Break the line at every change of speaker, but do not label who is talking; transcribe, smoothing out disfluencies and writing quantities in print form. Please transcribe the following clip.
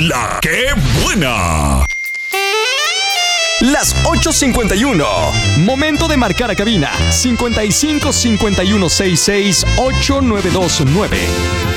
La que buena.
Las 8:51. Momento de marcar a cabina. 55 51 66 8929.